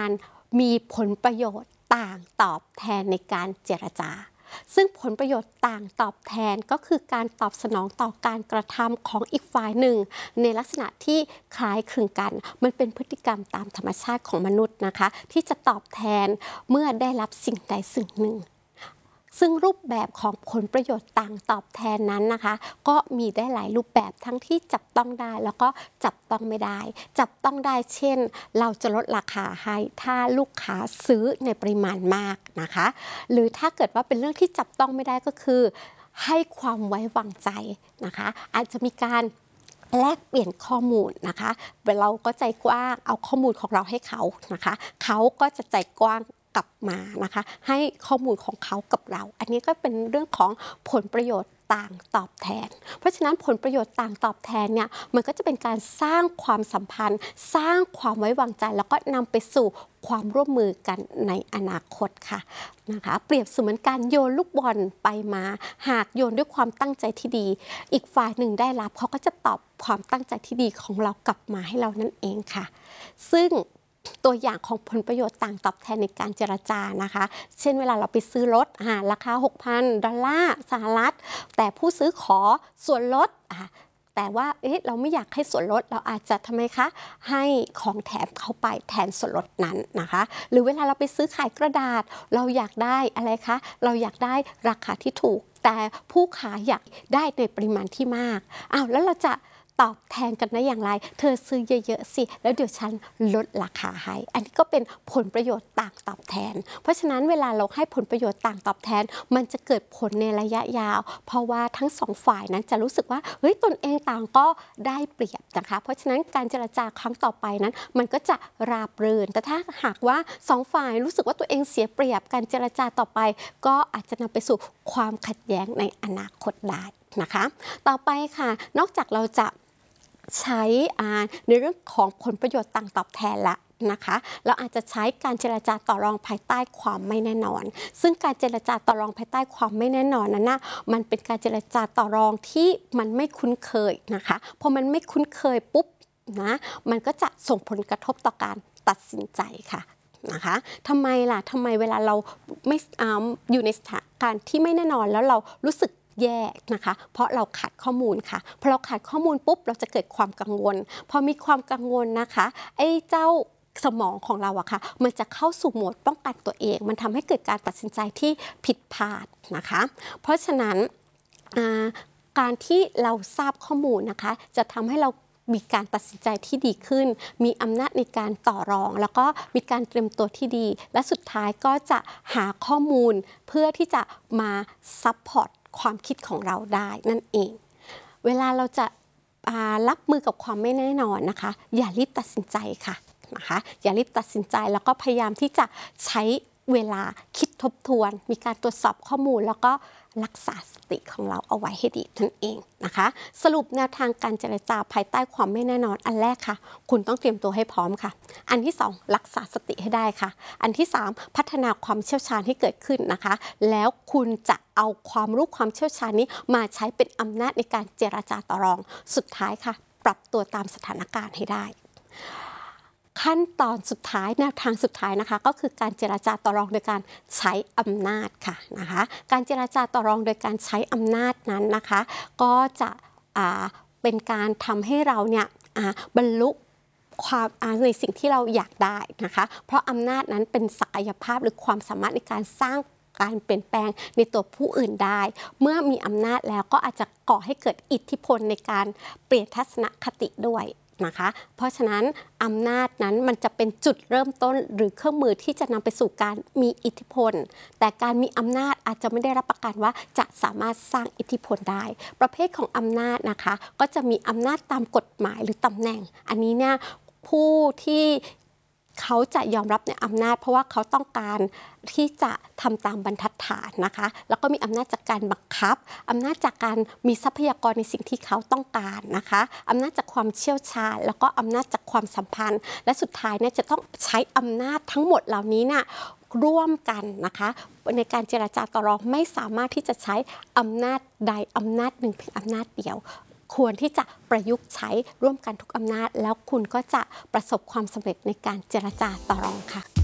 การมีผลประโยชน์ต่างตอบแทนในการเจรจาซึ่งผลประโยชน์ต่างตอบแทนก็คือการตอบสนองต่อการกระทำของอีกฝ่ายหนึ่งในลักษณะที่คล้ายคลึงกันมันเป็นพฤติกรรมตามธรรมชาติของมนุษย์นะคะที่จะตอบแทนเมื่อได้รับสิ่งใดสิ่งหนึ่งซึ่งรูปแบบของผลประโยชน์ต่างตอบแทนนั้นนะคะก็มีได้หลายรูปแบบทั้งที่จับต้องได้แล้วก็จับต้องไม่ได้จับต้องได้เช่นเราจะลดราคาให้ถ้าลูกค้าซื้อในปริมาณมากนะคะหรือถ้าเกิดว่าเป็นเรื่องที่จับต้องไม่ได้ก็คือให้ความไว้วางใจนะคะอาจจะมีการแลกเปลี่ยนข้อมูลนะคะเราก็ใจกว้างเอาข้อมูลของเราให้เขานะคะเขาก็จะใจกว้างกลับมานะคะให้ข้อมูลของเขากับเราอันนี้ก็เป็นเรื่องของผลประโยชน์ต่างตอบแทนเพราะฉะนั้นผลประโยชน์ต่างตอบแทนเนี่ยมันก็จะเป็นการสร้างความสัมพันธ์สร้างความไว้วางใจแล้วก็นำไปสู่ความร่วมมือกันในอนาคตค่ะนะคะเปรียบเสมือนการโยนลูกบอลไปมาหากโยนด้วยความตั้งใจที่ดีอีกฝ่ายหนึ่งได้รับเขาก็จะตอบความตั้งใจที่ดีของเรากลับมาให้เรานั่นเองค่ะซึ่งตัวอย่างของผลประโยชน์ต่างตอบแทนในการเจรจานะคะเช่นเวลาเราไปซื้อรถราคา 6,000 ดอลลาร์สหรัฐแต่ผู้ซื้อขอส่วนลดแต่ว่าเราไม่อยากให้ส่วนลดเราอาจจะทำไมคะให้ของแถมเข้าไปแทนส่วนลดนั้นนะคะหรือเวลาเราไปซื้อขายกระดาษเราอยากได้อะไรคะเราอยากได้ราคาที่ถูกแต่ผู้ขายอยากได้ในปริมาณที่มากแล้วเราจะตอบแทนกันได้อย่างไรเธอซื้อเยอะๆสิแล้วเดี๋ยวฉันลดราคาให้อันนี้ก็เป็นผลประโยชน์ต่างตอบแทนเพราะฉะนั้นเวลาเราให้ผลประโยชน์ต่างตอบแทนมันจะเกิดผลในระยะยาวเพราะว่าทั้งสองฝ่ายนั้นจะรู้สึกว่าตนเองต่างก็ได้เปรียบนะคะเพราะฉะนั้นการเจรจาครั้งต่อไปนั้นมันก็จะราบรื่นแต่ถ้าหากว่าสองฝ่ายรู้สึกว่าตัวเองเสียเปรียบการเจรจาต่อไปก็อาจจะนำไปสู่ความขัดแย้งในอนาคตได้นะคะต่อไปค่ะนอกจากเราจะใช้ในเรื่องของผลประโยชน์ต่างตอบแทนละนะคะเราอาจจะใช้การเจรจาต่อรองภายใต้ความไม่แน่นอนซึ่งการเจรจาต่อรองภายใต้ความไม่แน่นอนนั้นมันเป็นการเจรจาต่อรองที่มันไม่คุ้นเคยนะคะพอมันไม่คุ้นเคยปุ๊บนะมันก็จะส่งผลกระทบต่อการตัดสินใจค่ะนะคะทำไมล่ะทำไมเวลาเราไม่อยู่ในสถานการณ์ที่ไม่แน่นอนแล้วเรารู้สึกแย่นะคะเพราะเราขาดข้อมูลค่ะพอเราขาดข้อมูลปุ๊บเราจะเกิดความกังวลพอมีความกังวลนะคะไอ้เจ้าสมองของเราอะค่ะมันจะเข้าสู่โหมดป้องกันตัวเองมันทำให้เกิดการตัดสินใจที่ผิดพลาดนะคะเพราะฉะนั้นการที่เราทราบข้อมูลนะคะจะทำให้เรามีการตัดสินใจที่ดีขึ้นมีอำนาจในการต่อรองแล้วก็มีการเตรียมตัวที่ดีและสุดท้ายก็จะหาข้อมูลเพื่อที่จะมาซัพพอร์ตความคิดของเราได้นั่นเองเวลาเราจะรับมือกับความไม่แน่นอนนะคะอย่ารีบตัดสินใจค่ะนะคะอย่ารีบตัดสินใจแล้วก็พยายามที่จะใช้เวลาคิดทบทวนมีการตรวจสอบข้อมูลแล้วก็รักษาสติของเราเอาไว้ให้ดีนั่นเองนะคะสรุปแนวทางการเจรจาภายใต้ความไม่แน่นอนอันแรกค่ะคุณต้องเตรียมตัวให้พร้อมค่ะอันที่2รักษาสติให้ได้ค่ะอันที่3พัฒนาความเชี่ยวชาญให้เกิดขึ้นนะคะแล้วคุณจะเอาความรู้ความเชี่ยวชาญนี้มาใช้เป็นอำนาจในการเจรจาต่อรองสุดท้ายค่ะปรับตัวตามสถานการณ์ให้ได้ขั้นตอนสุดท้ายแนวทางสุดท้ายนะคะก็คือการเจรจาต่อรองโดยการใช้อำนาจค่ะนะคะการเจรจาต่อรองโดยการใช้อำนาจนั้นนะคะก็จะเป็นการทำให้เราเนี่ยบรรลุความในสิ่งที่เราอยากได้นะคะเพราะอำนาจนั้นเป็นศักยภาพหรือความสามารถในการสร้างการเปลี่ยนแปลงในตัวผู้อื่นได้เมื่อมีอำนาจแล้วก็อาจจะก่อให้เกิดอิทธิพลในการเปลี่ยนทัศนคติด้วยนะคะเพราะฉะนั้นอำนาจนั้นมันจะเป็นจุดเริ่มต้นหรือเครื่องมือที่จะนำไปสู่การมีอิทธิพลแต่การมีอำนาจอาจจะไม่ได้รับประกันว่าจะสามารถสร้างอิทธิพลได้ประเภทของอำนาจนะคะก็จะมีอำนาจตามกฎหมายหรือตำแหน่งอันนี้เนี่ยผู้ที่เขาจะยอมรับในอำนาจเพราะว่าเขาต้องการที่จะทำตามบรรทัดฐานนะคะแล้วก็มีอำนาจจากการบังคับอำนาจจากการมีทรัพยากรในสิ่งที่เขาต้องการนะคะอำนาจจากความเชี่ยวชาญแล้วก็อำนาจจากความสัมพันธ์และสุดท้ายเนี่ยจะต้องใช้อำนาจทั้งหมดเหล่านี้เนี่ยร่วมกันนะคะในการเจรจาต่อรองไม่สามารถที่จะใช้อำนาจใดอำนาจหนึ่งเพียงอำนาจเดียวควรที่จะประยุกต์ใช้ร่วมกันทุกอำนาจแล้วคุณก็จะประสบความสำเร็จในการเจรจาต่อรองค่ะ